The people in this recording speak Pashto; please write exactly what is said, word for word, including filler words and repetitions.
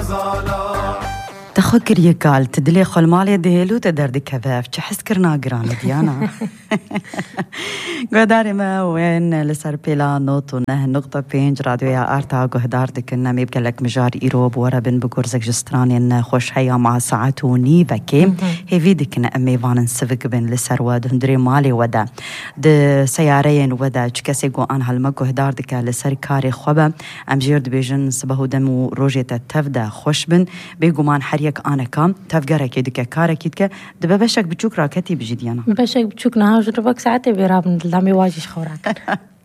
تخكر يقال تدلي خل مالي دهلو تدردي كذاف تحس كرنا قرانة ديانا قداري ما وين لسر بيلا نوت ونه نقطة بينج راديو يا آرتا قهداردك إنه ميبقلك مجار إيروب وربن بقرزك جستراني إنه خوش حيا مع ساعتوني بكي هي فيديك إنه أمي فانن سفق بين لسر ودهندري مالي ودا د سيارين ودا جكسي قو آن هالما قهداردك لسر كاري خوبا أم جيرد بيجن سبهو دمو روجيتا تفدا خوش بن بيقو مان حريك آنا كام تفقرا كيدك كارا كيدك دبا بشك بتشوك راكتي بجديانا بشك بتشوك نهاج ربك ساعتي بيراب ندلامي واجيش خوراك